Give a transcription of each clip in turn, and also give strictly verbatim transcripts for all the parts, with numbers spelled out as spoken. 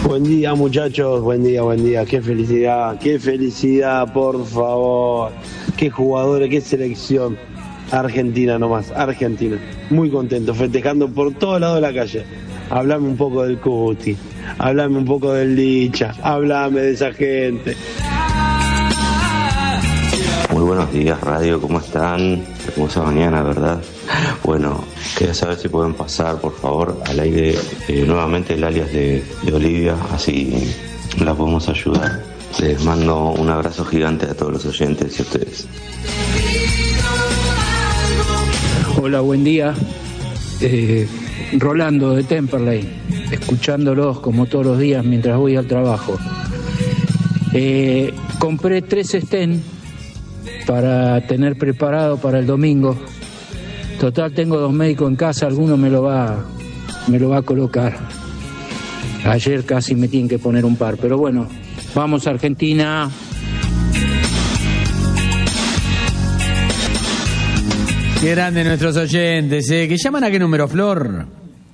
Buen día, muchachos, buen día, buen día. Qué felicidad, qué felicidad, por favor. Qué jugadores, qué selección. Argentina nomás, Argentina. Muy contento, festejando por todos lados de la calle. Hablame un poco del Cuti, hablame un poco del Licha, hablame de esa gente. Muy buenos días, radio, ¿cómo están? Hermosa mañana, ¿verdad? Bueno, quería saber si pueden pasar, por favor, al aire eh, nuevamente el alias de, de Olivia, así la podemos ayudar. Les mando un abrazo gigante a todos los oyentes y a ustedes. Hola, buen día. Eh, Rolando de Temperley, escuchándolos como todos los días mientras voy al trabajo. Eh, compré tres stents para tener preparado para el domingo. Total, tengo dos médicos en casa, alguno me lo va, me lo va a colocar. Ayer casi me tienen que poner un par, pero bueno, vamos Argentina. Qué grande nuestros oyentes, ¿eh? ¿Que llaman a qué número, Flor?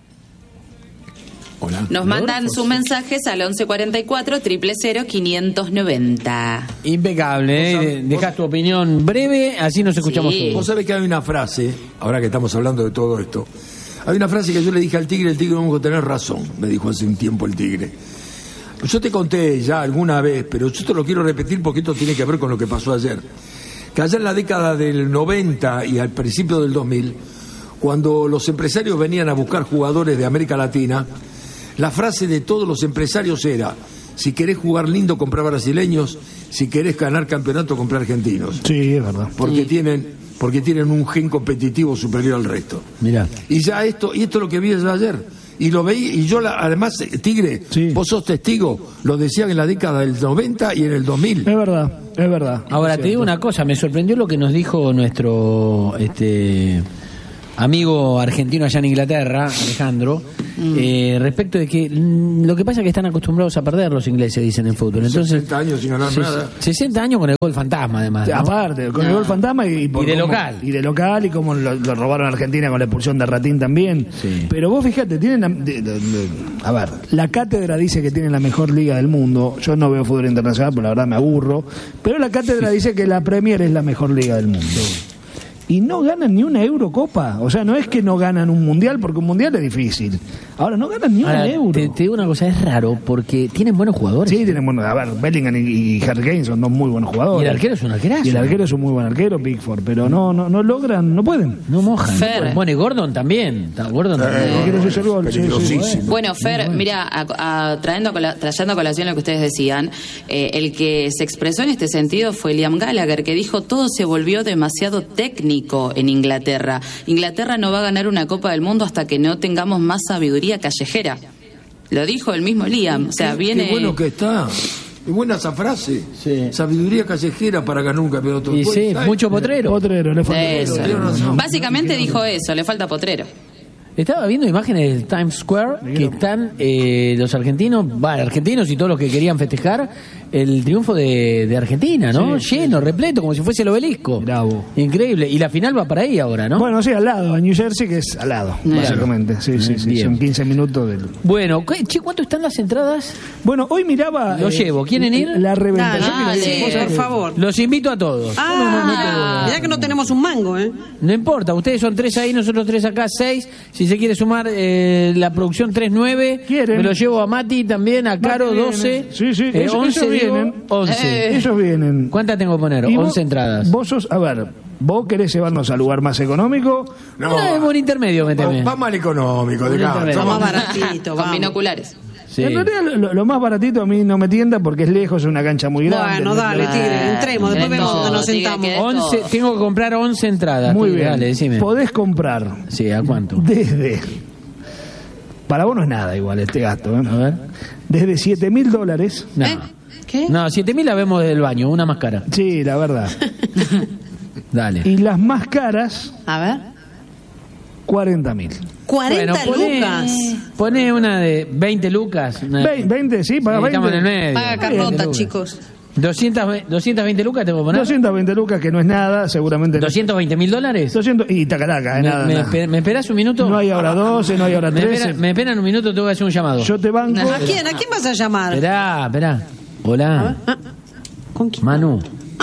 Hola. Nos mandan sus mensajes al once cuarenta y cuatro, cero cero cero, quinientos noventa. Impecable, ¿eh? Dejas tu opinión breve, así nos escuchamos Sí. todos. Vos sabés que hay una frase, ahora que estamos hablando de todo esto, hay una frase que yo le dije al tigre, el tigre no vamos a tener razón, me dijo hace un tiempo el tigre. Yo te conté ya alguna vez, pero yo te lo quiero repetir porque esto tiene que ver con lo que pasó ayer. Que allá en la década del noventa y al principio del dos mil, cuando los empresarios venían a buscar jugadores de América Latina, la frase de todos los empresarios era: si querés jugar lindo, comprar brasileños; si querés ganar campeonato, comprar argentinos. Sí, es verdad. Porque Sí. tienen, porque tienen un gen competitivo superior al resto. Mirá. Y ya esto, y esto es lo que vi yo ayer. Y lo veí, y yo la, además, eh, Tigre, Sí. vos sos testigo, lo decían en la década del noventa y en el dos mil. Es verdad, es verdad. Ahora, Es te digo cierto. una cosa, me sorprendió lo que nos dijo nuestro este amigo argentino allá en Inglaterra, Alejandro, eh, respecto de que mm, lo que pasa es que están acostumbrados a perder los ingleses, dicen en fútbol. Entonces, sesenta años sin ganar ses- nada. sesenta años con el gol fantasma, además. ¿no? Aparte, con el gol fantasma y, por Y de cómo- local. Y de local, y como lo, lo robaron a Argentina con la expulsión de Ratín también. Sí. Pero vos fíjate, tienen la- de- de- de- a ver, la cátedra dice que tienen la mejor liga del mundo. Yo no veo fútbol internacional, pero la verdad me aburro. Pero la cátedra dice que la Premier es la mejor liga del mundo. Y no ganan ni una Eurocopa. O sea, no es que no ganan un mundial, porque un mundial es difícil. Ahora no ganan ni una Ahora, Euro. te, te digo una cosa, es raro porque tienen buenos jugadores. Sí, tienen buenos. A ver, Bellingham y, y Harry Kane son dos muy buenos jugadores. Y el arquero es un arquerazo. Y el arquero es un muy buen arquero, Pickford. Pero no, no, no logran, no pueden. No mojan. Fer. Bueno, y Gordon también. Está Gordon también. El arquero se hizo el gol. Sí, sí, Peligrosísimo. sí. Bueno, Fer, mira, a- a- trayendo, a cola- trayendo a colación lo que ustedes decían, eh, el que se expresó en este sentido fue Liam Gallagher, que dijo: todo se volvió demasiado técnico en Inglaterra. Inglaterra no va a ganar una Copa del Mundo hasta que no tengamos más sabiduría callejera. Lo dijo el mismo Liam. O sea, Qué- viene... Qué bueno que está. Es buena esa frase. Sí. Sabiduría callejera para ganar un campeonato. Y sí, Ay, mucho potrero. Potrero, le falta Eso. Tiene razón. Básicamente dijo eso, le falta potrero. Estaba viendo imágenes del Times Square que están eh, los argentinos, va, argentinos y todos los que querían festejar el triunfo de, de Argentina, ¿no? Lleno, repleto, como si fuese el obelisco. Bravo. Increíble. Y la final va para ahí ahora, ¿no? Bueno, sí, al lado, a New Jersey, que es al lado, Claro. básicamente. Sí, sí, sí. Bien. Son quince minutos del. Bueno, ¿qué- che, ¿cuánto están las entradas? Bueno, hoy miraba. Lo llevo. ¿Quieren ir? La reventa. Dale, Yo quiero ir. dale. Vos sabés Por que- favor. Los invito a todos. Ah, mirá que no tenemos un mango, ¿eh? No importa, ustedes son tres ahí, nosotros tres acá, seis. Si se quiere sumar eh, la producción tres nueve, ¿Quieren? me lo llevo a Mati también, a Caro, viene. doce. Sí, sí, eh, ellos- once, ellos digo, vienen. once. Eh. Ellos vienen. ¿Cuántas tengo que poner? Y vos- once entradas. Vos sos, a ver, vos querés llevarnos al lugar más económico. No, No, es buen intermedio, méteme. va mal económico, de Bonito, acá. Va más Somos- baratito, Con vamos. binoculares. Sí. En realidad, lo, lo más baratito a mí no me tienta porque es lejos, es una cancha muy grande. Bueno, dale, No- tigre, entremos, después Tenés vemos todo, dónde nos tigre, sentamos. que- once, tengo que comprar once entradas. Muy Tigre, bien. Dale, decime. Podés comprar Sí, ¿a cuánto? desde. Para vos no es nada igual este gasto, ¿eh? A ver. Desde siete mil dólares. No. ¿Eh? ¿Qué? No, siete mil la vemos desde el baño, una más cara. Sí, la verdad. Dale. Y las más caras, A ver. cuarenta mil. cuarenta Bueno, poné- lucas. Poné una de veinte lucas. Una de- veinte, sí, paga Sí, veinte. estamos en el medio. Paga veinte carnota, lucas. chicos. doscientas veinte lucas te puedo poner. doscientas veinte lucas, que no es nada, seguramente. ¿doscientos veinte mil dólares? doscientos y tacaraca, es ¿Me, nada, me, nada. esper- ¿Me esperás un minuto? No hay ahora doce, no hay ahora Me, trece. espera- me esperan un minuto, tengo que hacer un llamado. Yo te banco. ¿A quién? ¿A quién vas a llamar? Esperá, esperá. Hola. ¿Con quién? Manu,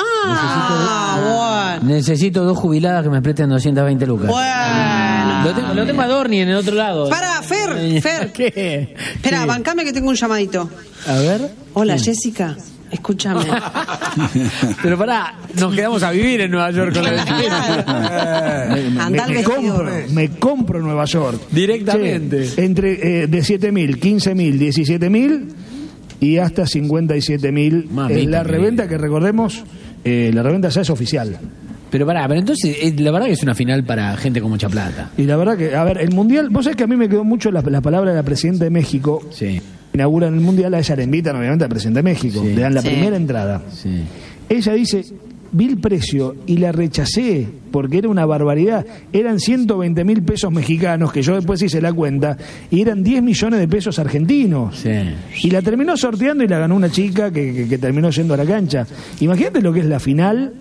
Ah, bueno. necesito dos jubiladas que me presten doscientas veinte lucas. Bueno. Lo tengo, lo tengo a Dorni en el otro lado. Para, Fer, Fer. ¿Qué? Espera, Sí. bancame que tengo un llamadito. A ver. Hola, Sí. Jessica. Escúchame. Pero pará, nos quedamos a vivir en Nueva York con el Andá al me, vestido. compro, me compro Nueva York. Directamente. Che, entre eh, de siete mil, quince mil, diecisiete mil y hasta cincuenta y siete mil. Mamita Eh, la querida. reventa que recordemos, eh, la reventa ya es oficial. Pero pará, pero entonces, eh, la verdad que es una final para gente con mucha plata. Y la verdad que, a ver, el Mundial, vos sabés que a mí me quedó mucho la, la palabra de la Presidenta de México. Sí, Inauguran el Mundial, a ella le invitan obviamente al Presidente de México. Sí. Le dan la Sí. primera entrada. sí. Ella dice, vi el precio y la rechacé porque era una barbaridad. Eran ciento veinte mil pesos mexicanos, que yo después hice la cuenta, y eran diez millones de pesos argentinos. Sí. Y la terminó sorteando y la ganó una chica que, que- que terminó yendo a la cancha. Imagínate lo que es la final.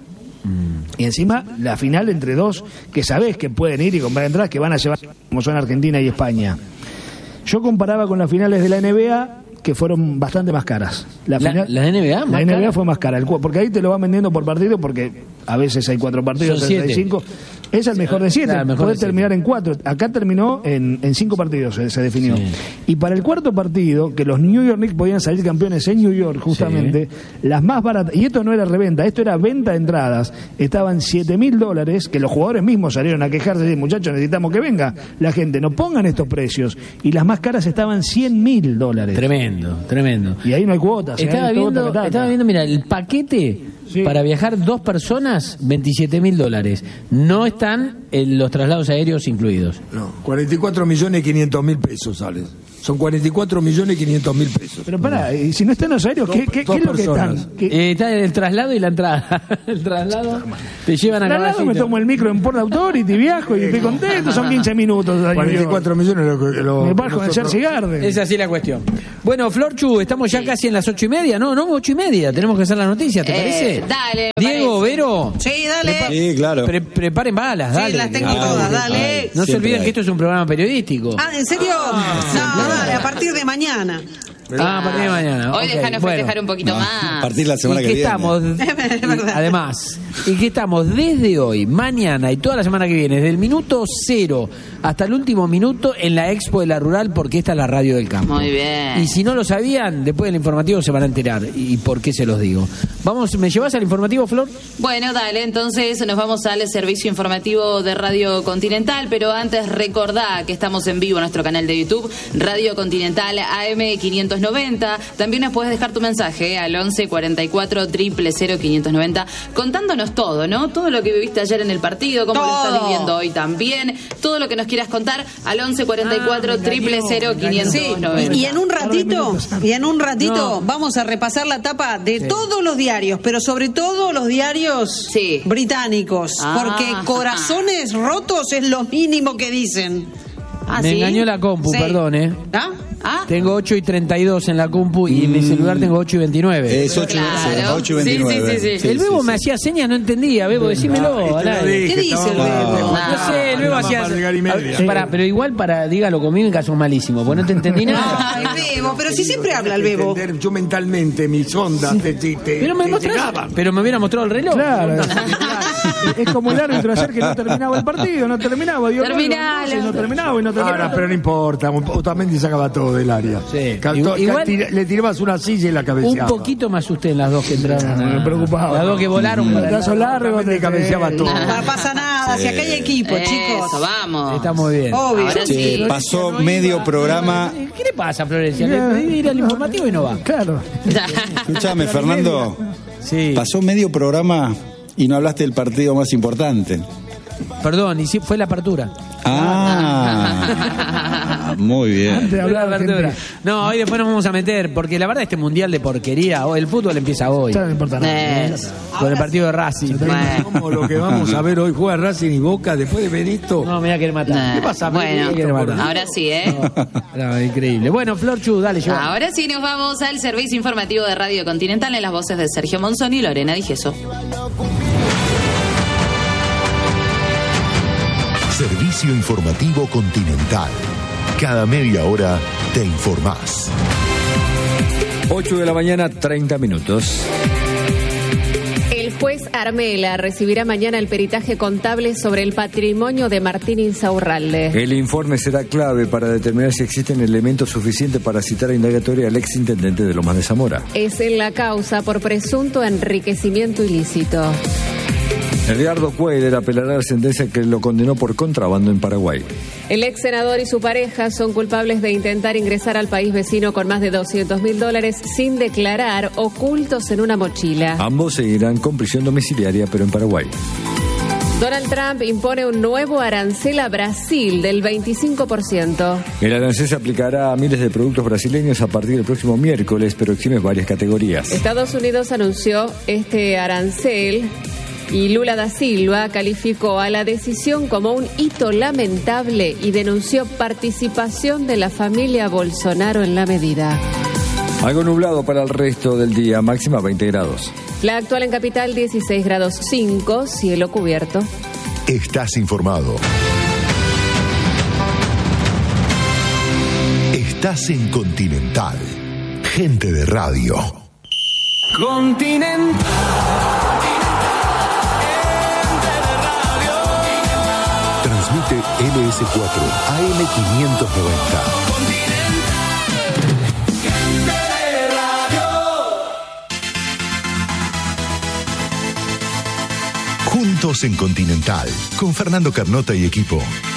Y encima la final entre dos que sabés que pueden ir y comprar entradas, que van a llevar, como son Argentina y España. Yo comparaba con las finales de la N B A, que fueron bastante más caras. La- la N B A la más N B A cara. fue más cara, el cu- porque ahí te lo van vendiendo por partido, porque a veces hay cuatro partidos, Son sesenta y siete. cinco. Es el mejor de siete, Claro, el mejor puede de siete. terminar en cuatro. Acá terminó en, en cinco partidos, se, se definió. Sí. Y para el cuarto partido, que los New York Knicks podían salir campeones en New York, justamente, las más baratas, y esto no era reventa, esto era venta de entradas, estaban siete mil dólares, que los jugadores mismos salieron a quejarse, y muchachos, necesitamos que venga la gente, no pongan estos precios. Y las más caras estaban cien mil dólares. Tremendo, tremendo. Y ahí no hay cuotas. ¿eh? Estaba Hay todo viendo, taca-taca. estaba viendo, mira, el paquete Sí. para viajar dos personas, veintisiete mil dólares. No están en los traslados aéreos incluidos. No, cuarenta y cuatro millones quinientos mil pesos sale. Son cuarenta y cuatro millones quinientos mil pesos. Pero pará, y si no están los aéreos, ¿qué, Dos- qué, dos qué es lo que personas. están? ¿Qué- Eh, está el traslado y la entrada. El traslado te llevan a Al lado me caballito. tomo el micro en Port Authority, viajo y estoy contento, son quince minutos. a New cuarenta y York. cuatro millones lo que lo, Me bajo en el nosotros- Jersey Garden. Es así la cuestión. Bueno, Florchu, estamos ya casi en las ocho y media. No, no, ocho y media. Tenemos que hacer las noticias, ¿te Eh, parece? dale, me Diego, parece. Vero. Sí, dale. Sí, claro. Pre- preparen balas, Sí, dale. las tengo que- todas, dale. No se Siempre olviden hay. que esto es un programa periodístico. Ah, ¿en serio? No, dale, a partir de mañana. Ah, a partir de mañana. Hoy Ok, déjanos bueno. festejar un poquito No, más. a partir de la semana y que, que viene. estamos, Es verdad. y además, y que estamos desde hoy, mañana y toda la semana que viene, desde el minuto cero hasta el último minuto en la Expo de la Rural, porque esta es la radio del campo. Muy bien. Y si no lo sabían, después del informativo se van a enterar. ¿Y por qué se los digo? Vamos, ¿me llevas al informativo, Flor? Bueno, dale, entonces nos vamos al servicio informativo de Radio Continental, pero antes recordá que estamos en vivo en nuestro canal de YouTube, Radio Continental A M quinientos noventa. También nos puedes dejar tu mensaje eh, al once cuarenta y cuatro, cero cero cero, quinientos noventa, contándonos todo, ¿no? Todo lo que viviste ayer en el partido, cómo lo Todo. estás viviendo hoy también, todo lo que nos quieras contar al once cuarenta y cuatro, cero cero cero, quinientos Sí, noventa. y en un ratito, y en un ratito vamos a repasar la tapa de todos los diarios, pero sobre todo los diarios Sí. británicos, Ah. porque corazones rotos es lo mínimo que dicen. Ah, Me ¿sí? engañó la compu, Sí. perdón, ¿eh? ¿Ah? Ah, Tengo ocho y treinta y dos en la compu y en mi celular tengo ocho y veintinueve. Es ocho, Claro. ocho y Sí, sí, veintinueve. sí, sí. El Bebo me hacía señas, no entendía. Bebo, decímelo. Ah, al aire. ¿Qué dice el Bebo? No sé, el Bebo Nada más hacía. para llegar y media. Eh, pará, pero igual para, dígalo con mímica, sos malísimo, porque no te entendí nada. Ay, Bebo, pero si siempre habla el Bebo. Entender, yo mentalmente, mis ondas te, te, te- Pero me te mostrás, llegaban. pero me hubiera mostrado el reloj. Claro. Es como el árbitro ayer que no terminaba el partido, no terminaba. Dio Terminalo. gol, y no terminaba y no terminaba. Ahora, pero no importa, Otamendi sacaba todo del área. Sí. Cantó- Igual- tira- le tirabas una silla y la Un cabeceaba. poquito me asusté en las dos que entraron. Me preocupaba. Las dos que volaron para el Brazo largo, Otamendi te cabeceaba todo. No pasa nada, si acá hay equipo, chicos. Eso, vamos. Está muy bien. Obvio. Ahora Che, sí. pasó medio programa. ¿Qué le pasa, Florencia? Le pedí ir al informativo y no va. Claro. Escúchame, Fernando. Sí. Pasó medio programa y no hablaste del partido más importante. Perdón, y sí, fue la apertura. Ah. Muy bien. Antes de hablar de Apertura. Argentina. No, hoy después nos vamos a meter, porque la verdad este mundial de porquería, o el fútbol empieza hoy. Ya no importa nada. Es. Con el partido de Racing. Bueno. Como lo que vamos a ver hoy, juega Racing y Boca después de ver esto. No, me voy a querer matar. Nah. ¿Qué pasa? Bueno, Me quiere matar. ahora sí, ¿eh? No, increíble. Bueno, Flor Chu, dale, yo. Ahora sí nos vamos al servicio informativo de Radio Continental en las voces de Sergio Monzón y Lorena Digeso. Servicio informativo Continental. Cada media hora te informás. ocho de la mañana, treinta minutos. El juez Armela recibirá mañana el peritaje contable sobre el patrimonio de Martín Insaurralde. El informe será clave para determinar si existen elementos suficientes para citar a indagatoria al exintendente de Lomas de Zamora. Es en la causa por presunto enriquecimiento ilícito. Edgardo Cuellar apelará a la sentencia que lo condenó por contrabando en Paraguay. El ex senador y su pareja son culpables de intentar ingresar al país vecino con más de doscientos mil dólares sin declarar, ocultos en una mochila. Ambos seguirán con prisión domiciliaria, pero en Paraguay. Donald Trump impone un nuevo arancel a Brasil del veinticinco por ciento. El arancel se aplicará a miles de productos brasileños a partir del próximo miércoles, pero exime varias categorías. Estados Unidos anunció este arancel y Lula da Silva calificó a la decisión como un hito lamentable y denunció participación de la familia Bolsonaro en la medida. Algo nublado para el resto del día, máxima veinte grados. La actual en Capital dieciséis grados cinco, cielo cubierto. Estás informado. Estás en Continental. Gente de radio. Continental. Transmite L S cuatro A M quinientos noventa. Juntos en Continental, con Fernando Carnota y equipo.